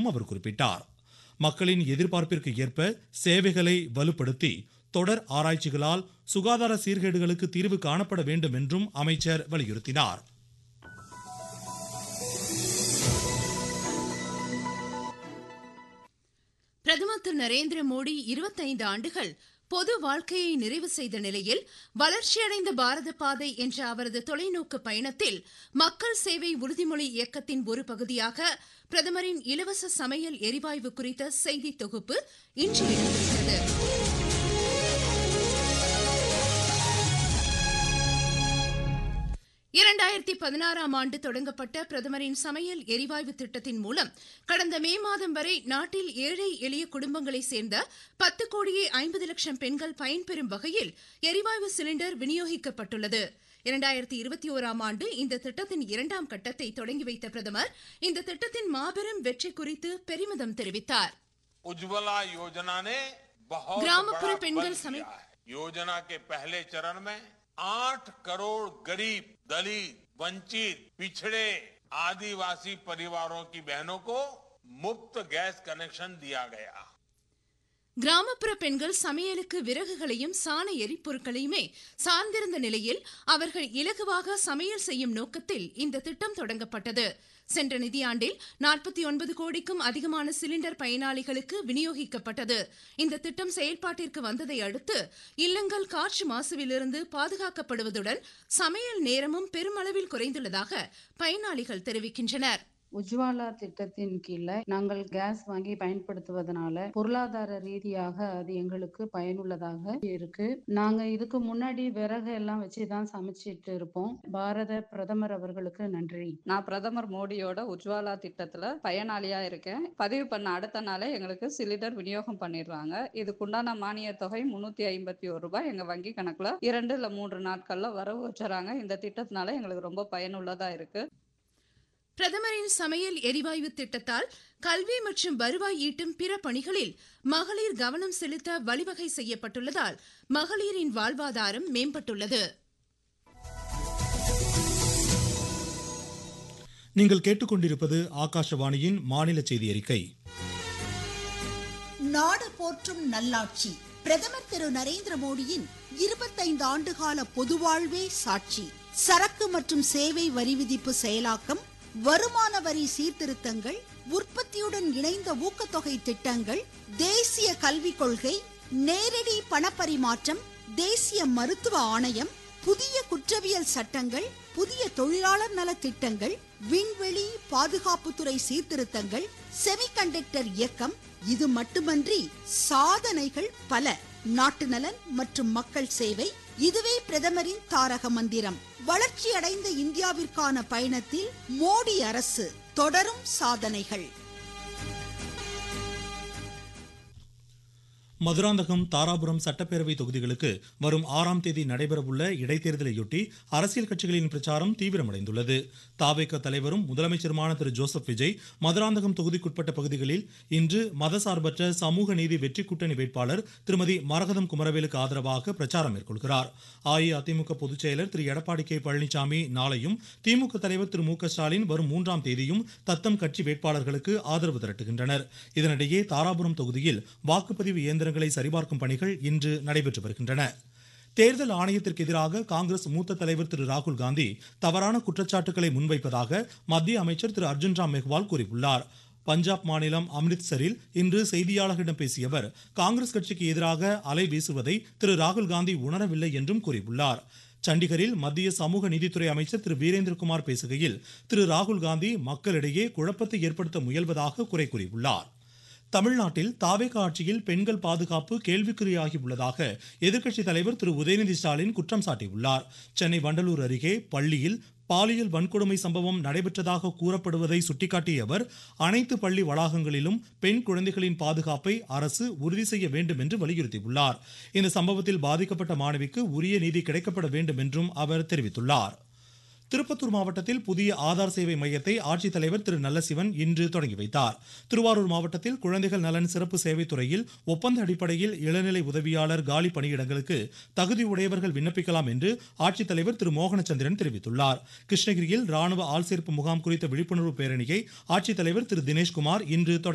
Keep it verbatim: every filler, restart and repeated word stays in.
என்றும் அவர் குறிப்பிட்டார். மக்களின் எதிர்பார்ப்பிற்கு ஏற்ப சேவைகளை வலுப்படுத்தி தொடர் ஆராய்ச்சிகளால் சுகாதார சீர்கேடுகளுக்கு தீர்வு காணப்பட வேண்டும் என்றும் அமைச்சர் வலியுறுத்தினார். பிரதமர் திரு நரேந்திர மோடி இருபத்தைந்து ஆண்டுகள் பொது வாழ்க்கையை நிறைவு செய்த நிலையில் வளர்ச்சியடைந்த பாரத பாதை என்ற அவரது தொலைநோக்கு பயணத்தில் மக்கள் சேவை உறுதிமொழி இயக்கத்தின் ஒரு பகுதியாக பிரதமரின் இலவச சமையல் எரிவாயு குறித்த செய்தி தொகுப்பு இன்று இடம்பெறுகிறது. இரண்டாயிரத்தி பதினாறாம் ஆண்டு தொடங்கப்பட்ட பிரதமரின் சமையல் எரிவாயு திட்டத்தின் மூலம் கடந்த மே மாதம் வரை நாட்டில் ஏழை எளிய குடும்பங்களைச் சேர்ந்த பத்து கோடியே ஐம்பது லட்சம் பெண்கள் பயன்பெறும் வகையில் எரிவாயு சிலிண்டர் விநியோகிக்கப்பட்டுள்ளது. இரண்டாயிரத்தி இருபத்தி ஓராம் ஆண்டு இந்த திட்டத்தின் இரண்டாம் கட்டத்தை தொடங்கி வைத்த பிரதமர் இந்த திட்டத்தின் மாபெரும் வெற்றி குறித்து பெருமிதம் தெரிவித்தார். उज्ज्वला योजना ने बहुत கிராமப்புற बड़ा பெண்கள் बल சமை किया है। योजना के पहले चरण में आठ करोड़ गरीब, दलित, वंचित, पिछड़े, आदिवासी परिवारों की बहनों को मुफ्त गैस कनेक्शन दिया गया। கிராமப்புற பெண்கள் சமையலுக்கு விறகுகளையும் சாண எரிபொருட்களையுமே சார்ந்திருந்த நிலையில் அவர்கள் இலகுவாக சமையல் செய்யும் நோக்கத்தில் இந்த திட்டம் தொடங்கப்பட்டது. சென்ற நிதியாண்டில் நாற்பத்தி ஒன்பது கோடிக்கும் அதிகமான சிலிண்டர் பயனாளிகளுக்கு விநியோகிக்கப்பட்டது. இந்த திட்டம் செயல்பாட்டிற்கு வந்ததை அடுத்து இல்லங்கள் காற்று மாசுவிலிருந்து பாதுகாக்கப்படுவதுடன் சமையல் நேரமும் பெருமளவில் குறைந்துள்ளதாக பயனாளிகள் தெரிவிக்கின்றனர். உஜ்வாலா திட்டத்தின் கீழே நாங்கள் கேஸ் வாங்கி பயன்படுத்துவதனால பொருளாதார ரீதியாக அது எங்களுக்கு பயனுள்ளதாக இருக்கு. நாங்க இதுக்கு முன்னாடி விறகு எல்லாம் வச்சுதான் சமைச்சிட்டு இருப்போம். பாரத பிரதமர் அவர்களுக்கு நன்றி. நான் பிரதமர் மோடியோட உஜ்வாலா திட்டத்துல பயனாளியா இருக்கேன். பதிவு பண்ண அடுத்த நாளே எங்களுக்கு சிலிண்டர் விநியோகம் பண்ணிடுறாங்க. இதுக்குண்டான மானிய தொகை முன்னூத்தி ஐம்பத்தி ஒரு ரூபாய் எங்க வங்கி கணக்குல இரண்டு இல்ல மூன்று நாட்கள்ல வரவு வச்சுறாங்க. இந்த திட்டத்தினால எங்களுக்கு ரொம்ப பயனுள்ளதா இருக்கு. பிரதமரின் சமையல் எரிவாயு திட்டத்தால் கல்வி மற்றும் வருவாய் ஈட்டும் பிற பணிகளில் மகளிர் கவனம் செலுத்த வழிவகை செய்யப்பட்டுள்ளதால் மகளிரின் வாழ்வாதாரம் மேம்பட்டுள்ளது. நீங்கள் கேட்டுக்கொண்டிருப்பது ஆகாஷவாணியின் மாநில செய்தி அறிக்கை. நாடு போற்றும் நல்லாட்சி பிரதமர் திரு நரேந்திர மோடியின் இருபத்தைந்து ஆண்டுகால பொதுவாழ்வே சாட்சி. சரக்கு மற்றும் சேவை வரி விதிப்பு செயலாக்கம், வருமான வரி சீர்திருத்தங்கள், உற்பத்தியுடன் இணைந்த ஊக்கத்தொகை திட்டங்கள், தேசிய கல்விக் கொள்கை, நேரடி பணப்பரிமாற்றம், தேசிய மருத்துவ ஆணையம், புதிய குற்றவியல் சட்டங்கள், புதிய தொழிலாளர் நல திட்டங்கள், விண்வெளி பாதுகாப்புத்துறை சீர்திருத்தங்கள், செமிகண்டக்டர் இயக்கம், இது மட்டுமன்றி சாதனைகள் பல. நாட்டு நலன் மற்றும் மக்கள் சேவை, இதுவே பிரதமரின் தாரக மந்திரம். வளர்ச்சி அடைந்த இந்தியாவிற்கான பயணத்தில் மோடி அரசு தொடரும் சாதனைகள். மதுராந்தகம், தாராபுரம் சட்டப்பேரவை தொகுதிகளுக்கு வரும் ஆறாம் தேதி நடைபெறவுள்ள இடைத்தேர்தலையொட்டி அரசியல் கட்சிகளின் பிரச்சாரம் தீவிரமடைந்துள்ளது. தாவேக தலைவரும் முதலமைச்சருமான திரு ஜோசப் விஜய் மதுராந்தகம் தொகுதிக்குட்பட்ட பகுதிகளில் இன்று மதசார்பற்ற சமூக நீதி வெற்றி கூட்டணி வேட்பாளர் திருமதி மரகதம் குமரவேலுக்கு ஆதரவாக பிரச்சாரம் மேற்கொள்கிறார். அஇஅதிமுக பொதுச் செயலர் திரு எடப்பாடி கே பழனிசாமி நாளையும், திமுக தலைவர் திரு மு க ஸ்டாலின் வரும் மூன்றாம் தேதியும் தத்தம் கட்சி வேட்பாளர்களுக்கு ஆதரவு திரட்டுகின்றனர். இதனிடையே தாராபுரம் தொகுதியில் வாக்குப்பதிவு இயந்திரங்கள் சரிபார்க்கும் பணிகள் இன்று நடைபெற்று வருகின்றன. தேர்தல் ஆணையத்திற்கு எதிராக காங்கிரஸ் மூத்த தலைவர் திரு ராகுல் காந்தி தவறான குற்றச்சாட்டுகளை முன்வைப்பதாக மத்திய அமைச்சர் திரு அர்ஜுன் ராம் மெஹ்வால் கூறியுள்ளார். பஞ்சாப் மாநிலம் அம்ரித்சரில் இன்று செய்தியாளர்களிடம் பேசிய அவர், காங்கிரஸ் கட்சிக்கு எதிராக அலை வீசுவதை திரு ராகுல் காந்தி உணரவில்லை என்றும் கூறியுள்ளார். சண்டிகரில் மத்திய சமூக நீதித்துறை அமைச்சர் திரு வீரேந்திரகுமார் பேசுகையில் திரு ராகுல் காந்தி மக்களிடையே குழப்பத்தை ஏற்படுத்த முயல்வதாக குறை கூறியுள்ளார். தமிழ்நாட்டில் தாவேகா ஆட்சியில் பெண்கள் பாதுகாப்பு கேள்விக்குறியாகி உள்ளதாக எதிர்க்கட்சித் தலைவர் திரு உதயநிதி ஸ்டாலின் குற்றம் சாட்டியுள்ளார். சென்னை வண்டலூர் அருகே பள்ளியில் பாலியல் வன்கொடுமை சம்பவம் நடைபெற்றதாக கூறப்படுவதை சுட்டிக்காட்டிய அவர், அனைத்து பள்ளி வளாகங்களிலும் பெண் குழந்தைகளின் பாதுகாப்பை அரசு உறுதி செய்ய வேண்டும் என்று வலியுறுத்தியுள்ளார். இந்த சம்பவத்தில் பாதிக்கப்பட்ட மாணவிக்கு உரிய நீதி கிடைக்கப்பட வேண்டும் என்றும் அவர் தெரிவித்துள்ளார். திருப்பத்தூர் மாவட்டத்தில் புதிய ஆதார் சேவை மையத்தை ஆட்சித்தலைவர் திரு நல்லசிவன் இன்று தொடங்கி வைத்தார். திருவாரூர் மாவட்டத்தில் குழந்தைகள் நலன் சிறப்பு சேவை துறையில் ஒப்பந்த அடிப்படையில் இளநிலை உதவியாளர் காலி பணியிடங்களுக்கு தகுதி உடையவர்கள் விண்ணப்பிக்கலாம் என்று ஆட்சித்தலைவர் திரு மோகனச்சந்திரன் தெரிவித்துள்ளார். கிருஷ்ணகிரியில் ராணுவ ஆள்சேர்ப்பு முகாம் குறித்த விழிப்புணர்வு பேரணியை ஆட்சித்தலைவர் திரு தினேஷ்குமார் இன்று